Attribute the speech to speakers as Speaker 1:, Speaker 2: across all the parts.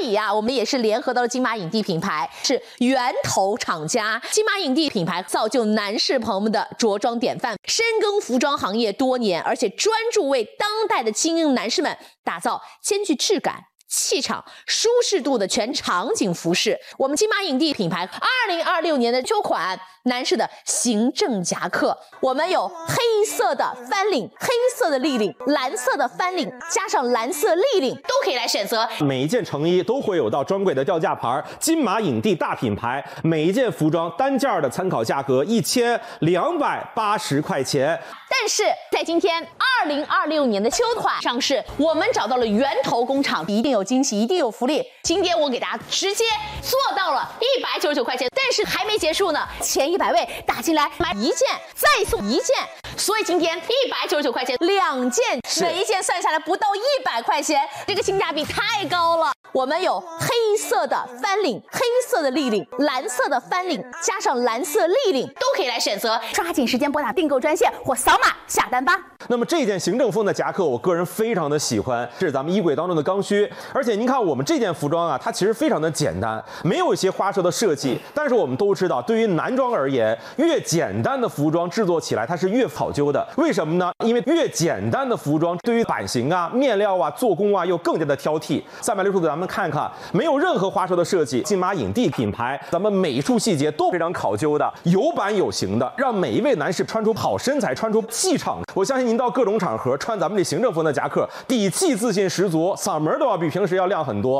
Speaker 1: 以呀，我们也是联合到了金马影帝品牌，是源头厂家。金马影帝品牌造就男士朋友们的着装典范，深耕服装行业多年，而且专注为当代的精英男士们打造兼具质感、气场、舒适度的全场景服饰。我们金马影帝品牌2026年的秋款男士的行政夹克，我们有黑色的翻领、黑色的立领、蓝色的翻领，加上蓝色立领，都可以来选择。
Speaker 2: 每一件成衣都会有到专柜的吊价牌，金马影帝大品牌，每一件服装单件的参考价格1280块钱。
Speaker 1: 但是在今天2026年的秋款上市，我们找到了源头工厂，一定有惊喜，一定有福利。今天我给大家直接做到了199块钱，但是还没结束呢，前100位打进来买一件再送一件，所以今天199块钱2件，每一件算下来不到100块钱，这个性价比太高了。我们有黑色的翻领、黑色的立领、蓝色的翻领，加上蓝色立领，都可以来选择。抓紧时间拨打订购专线或扫码下单吧。
Speaker 2: 那么这件行政风的夹克，我个人非常的喜欢，是咱们衣柜当中的刚需。而且您看我们这件服装啊，它其实非常的简单，没有一些花哨的设计。但是我们都知道，对于男装而言，越简单的服装制作起来它是越考究的。为什么呢？因为越简单的服装，对于版型啊、面料啊、做工啊，又更加的挑剔。360度咱们看看，没有任何花哨的设计，金马影帝品牌，咱们每一处细节都非常考究的，有版有型的，让每一位男士穿出好身材，穿出气场。我相信您到各种场合穿咱们这行政风的夹克，底气自信十足，嗓门都要比平时要亮很多。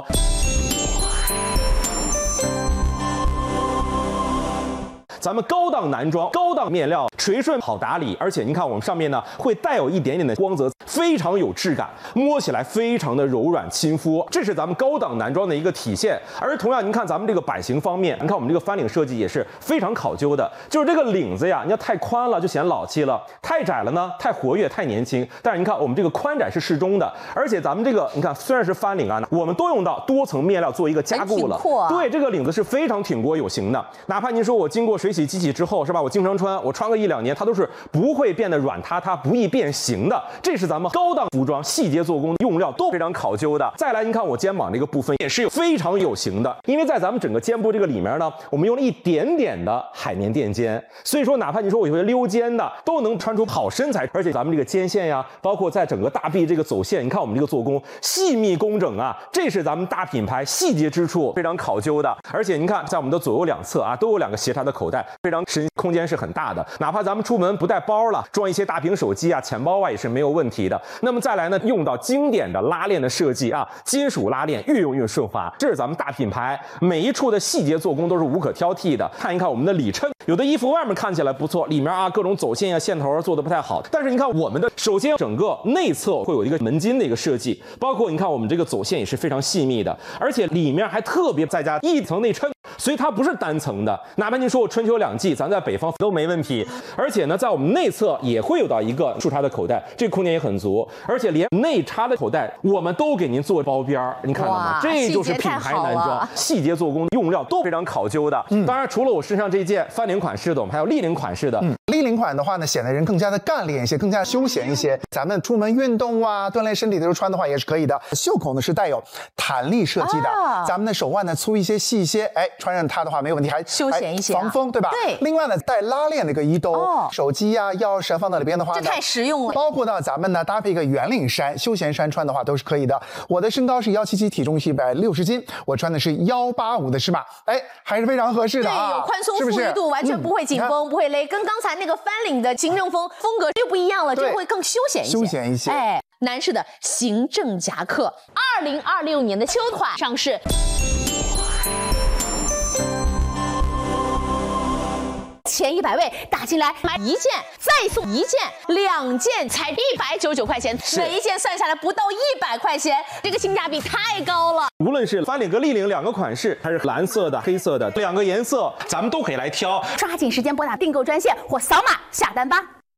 Speaker 2: 咱们高档男装、高档面料，垂顺好打理，而且您看我们上面呢会带有一点点的光泽，非常有质感，摸起来非常的柔软亲肤，这是咱们高档男装的一个体现。而同样，您看咱们这个版型方面，您看我们这个翻领设计也是非常考究的，就是这个领子呀，你要太宽了就显老气了，太窄了呢太活跃、太年轻。但是您看我们这个宽窄是适中的，而且咱们这个你看虽然是翻领啊，我们都用到多层面料做一个加固了，对，这个领子是非常挺过有型的。哪怕您说我经过水洗机器之后是吧，我经常穿，我穿个1、2年，它都是不会变得软塌塌、不易变形的。这是咱们高档服装细节做工用料都非常考究的。再来，您看我肩膀这个部分也是非常有型的，因为在咱们整个肩部这个里面呢，我们用了一点点的海绵垫肩，所以说哪怕你说我有些溜肩的，都能穿出好身材。而且咱们这个肩线呀，包括在整个大臂这个走线，你看我们这个做工细密工整啊，这是咱们大品牌细节之处非常考究的。而且您看在我们的左右两侧啊，都有2个斜插的口袋，非常深，空间是很大的。哪怕咱们出门不带包了，装一些大屏手机啊、钱包啊也是没有问题的。那么再来呢，用到经典的拉链的设计啊，金属拉链越用越顺滑，这是咱们大品牌每一处的细节做工都是无可挑剔的。看一看我们的里衬，有的衣服外面看起来不错，里面啊各种走线啊、线头做的不太好，但是你看我们的，首先整个内侧会有一个门襟的一个设计，包括你看我们这个走线也是非常细密的，而且里面还特别再加一层内衬。所以它不是单层的，哪怕您说我春秋2季，咱在北方都没问题。而且呢，在我们内侧也会有到一个竖插的口袋，这个空间也很足，而且连内插的口袋我们都给您做包边儿，你看到吗？这就是品牌男装，细节做工用料都非常考究的。当然，除了我身上这件翻领款式的，我们还有立领款式的。
Speaker 3: 立领款的话呢，显得人更加的干练一些，更加休闲一些。咱们出门运动啊，锻炼身体的时候穿的话也是可以的。袖口呢是带有弹力设计的，咱们的手腕呢粗一些、细一些，哎，穿上它的话没有问题，还
Speaker 1: 休闲一些，
Speaker 3: 防风，对吧？
Speaker 1: 对。
Speaker 3: 另外呢，带拉链的一个衣兜，手机呀、钥匙放到里边的话呢，
Speaker 1: 这太实用了。
Speaker 3: 包括呢，咱们呢搭配一个圆领衫、休闲衫穿的话都是可以的。我的身高是177，体重是160斤，我穿的是185的尺码，哎，还是非常合适的啊，
Speaker 1: 对，有宽松富裕度，完全不会紧绷，不会勒，跟刚才那个翻领的行政风格又不一样了，就会更休闲一些。
Speaker 3: 休闲一些，
Speaker 1: 哎，男士的行政夹克，2026年的秋款上市。前100位打进来买一件再送一件，2件才199块钱，每一件算下来不到100块钱，这个性价比太高了。
Speaker 2: 无论是翻领和立领2个款式，还是蓝色的、黑色的2个颜色，咱们都可以来挑。
Speaker 1: 抓紧时间拨打订购专线或扫码下单吧。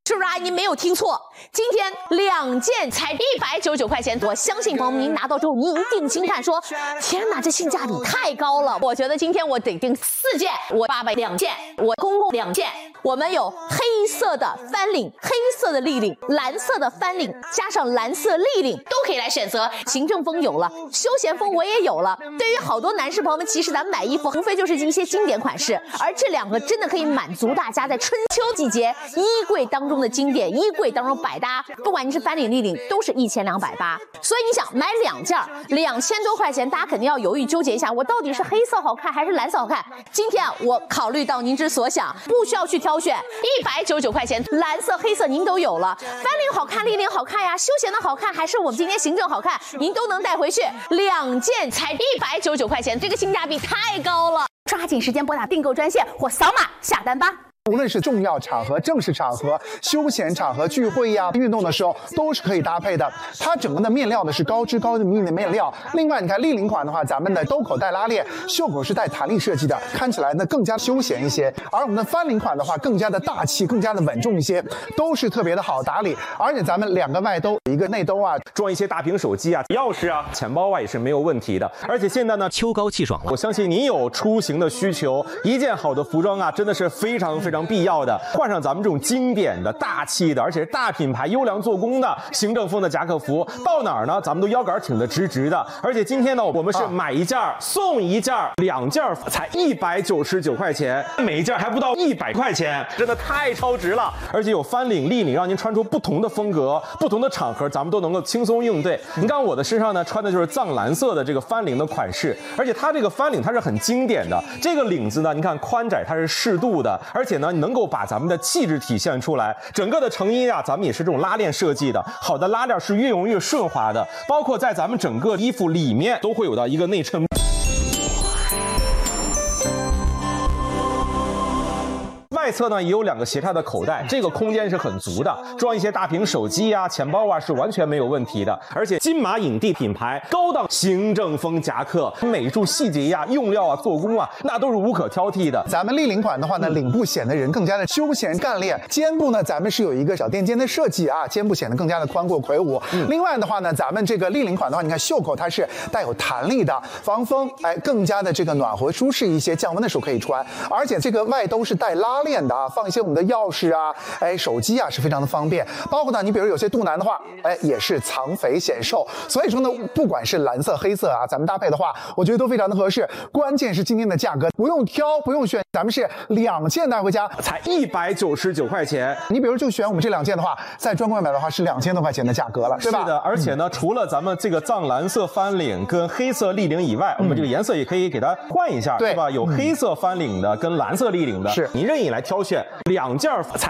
Speaker 1: 是不是啊？你没有听错，今天2件才199块钱，我相信朋友们您拿到之后，您一定惊叹说：天哪，这性价比太高了！我觉得今天我得订4件，我爸爸2件，我公公2件。我们有黑色的翻领、黑色的立领、蓝色的翻领，加上蓝色立领，都可以来选择。行政风有了，休闲风我也有了。对于好多男士朋友们，其实咱们买衣服无非就是一些经典款式，而这2个真的可以满足大家在春秋季节衣柜当中的经典，衣柜当中百搭。不管你是翻领、立领，都是1280。所以你想买2件，2000多块钱，大家肯定要犹豫纠结一下，我到底是黑色好看还是蓝色好看？今天我考虑到您之所想，不需要去挑选，199块钱，蓝色、黑色您都有了。翻领好看，立领好看呀，休闲的好看，还是我们今天行政好看，您都能带回去。2件才199块钱，这个性价比太高了！抓紧时间拨打订购专线或扫码下单吧。
Speaker 3: 无论是重要场合、正式场合、休闲场合、聚会呀、运动的时候，都是可以搭配的。它整个的面料呢是高支高密的面料。另外，你看立领款的话，咱们的兜口带拉链，袖口是带弹力设计的，看起来呢更加休闲一些。而我们的翻领款的话，更加的大气，更加的稳重一些，都是特别的好打理。而且咱们2个外兜，一个内兜啊，
Speaker 2: 装一些大屏手机啊、钥匙啊、钱包啊也是没有问题的。而且现在呢，
Speaker 4: 秋高气爽了，
Speaker 2: 我相信你有出行的需求，一件好的服装啊，真的是非常必要的。换上咱们这种经典的、大气的，而且是大品牌、优良做工的行政风的夹克服，到哪儿呢？咱们都腰杆挺得直直的。而且今天呢，我们是买1件送1件，2件才199块钱，每一件还不到100块钱，真的太超值了。而且有翻领、立领，让您穿出不同的风格、不同的场合，咱们都能够轻松应对。您看我的身上呢，穿的就是藏蓝色的这个翻领的款式，而且它这个翻领它是很经典的，这个领子呢，你看宽窄它是适度的，而且呢，能够把咱们的气质体现出来。整个的成衣啊，咱们也是这种拉链设计的，好的拉链是越用越顺滑的，包括在咱们整个衣服里面都会有到一个内衬。外侧呢也有2个斜插的口袋，这个空间是很足的，装一些大屏手机啊、钱包啊是完全没有问题的。而且金马影帝品牌高档行政风夹克，美术细节呀、用料啊、做工啊，那都是无可挑剔的。
Speaker 3: 咱们立领款的话呢，领部显得人更加的休闲干练，肩部呢咱们是有一个小垫肩的设计啊，肩部显得更加的宽阔魁梧。另外的话呢，咱们这个立领款的话，你看袖口它是带有弹力的，防风，更加的这个暖和舒适一些，降温的时候可以穿。而且这个外兜是带拉链的啊，放一些我们的钥匙啊，手机啊是非常的方便。包括呢，你比如有些肚腩的话，也是藏肥显瘦。所以说呢，不管是蓝色、黑色啊，咱们搭配的话，我觉得都非常的合适。关键是今天的价格，不用挑，不用选，咱们是2件带回家
Speaker 2: 才199块钱。
Speaker 3: 你比如就选我们这2件的话，在专柜买的话是2000多块钱的价格了，对吧？
Speaker 2: 是的，而且呢，除了咱们这个藏蓝色翻领跟黑色立领以外，我们这个颜色也可以给它换一下，对吧？有黑色翻领的跟蓝色立领的，是你任意来挑选。2件才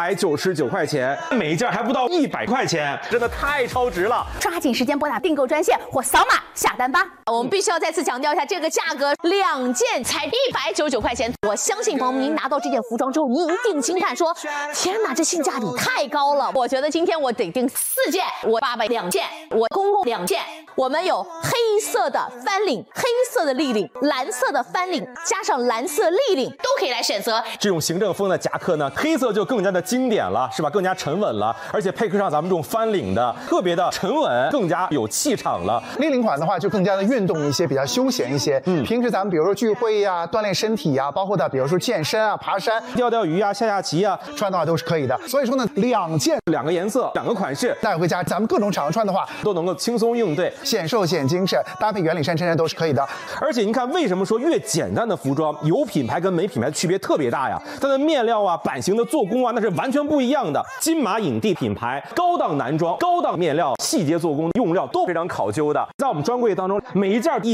Speaker 2: 199块钱，每一件还不到100块钱，真的太超值了！
Speaker 1: 抓紧时间拨打订购专线或扫码下单吧。我们必须要再次强调一下，这个价格2件才199块钱，我相信朋友们您拿到这件服装之后，您一定惊叹说：天哪，这性价比太高了！我觉得今天我得订4件，我爸爸2件，我公公2件。我们有黑色的翻领、黑色的立领、蓝色的翻领，加上蓝色立领，都可以来选择。
Speaker 2: 这种行政风的夹克呢，黑色就更加的经典了，是吧？更加沉稳了，而且配合上咱们这种翻领的，特别的沉稳，更加有气场了。
Speaker 3: 立领款的话就更加的运动一些，比较休闲一些。平时咱们比如说聚会呀、锻炼身体呀，包括的比如说健身啊、爬山、
Speaker 2: 钓鱼啊、下棋啊，
Speaker 3: 穿的话都是可以的。所以说呢，2件
Speaker 2: 2个颜色、2个款式
Speaker 3: 带回家，咱们各种场合穿的话
Speaker 2: 都能够轻松应对，
Speaker 3: 显瘦显精神，搭配圆领衫、衬衫都是可以的。
Speaker 2: 而且您看，为什么说越简单的服装有品牌跟没品牌的区别特别大呀？它的面料啊、版型的做工啊，那是完全不一样的。金马影帝品牌高档男装、高档面料、细节做工、用料都非常考究的，在我们专柜当中，每一件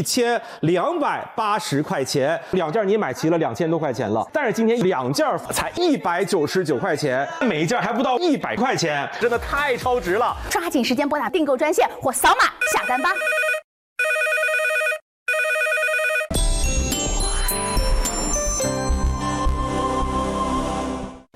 Speaker 2: 1280块钱，2件你买齐了2000多块钱了。但是今天2件才199块钱，每一件还不到100块钱，真的太超值了！
Speaker 1: 抓紧时间拨打订购专线或扫码下单吧。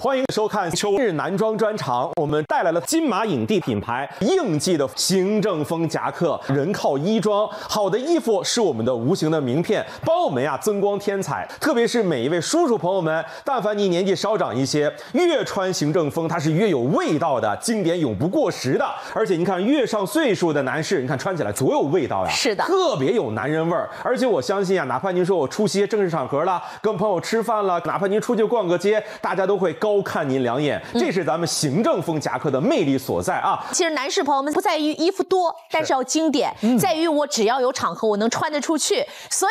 Speaker 2: 欢迎收看秋日男装专场，我们带来了金马影帝品牌应季的行政风夹克，人靠衣装，好的衣服是我们的无形的名片，帮我们增光添彩。特别是每一位叔叔朋友们，但凡你年纪稍长一些，越穿行政风它是越有味道的，经典永不过时的。而且你看越上岁数的男士，你看穿起来多有味道呀，
Speaker 1: 是的，
Speaker 2: 特别有男人味儿。而且我相信哪怕您说我出席正式场合了，跟朋友吃饭了，哪怕您出去逛个街，大家都会高看您两眼，这是咱们行政风夹克的魅力所在啊！
Speaker 1: 其实男士朋友们不在于衣服多，但是要经典，在于我只要有场合我能穿得出去。所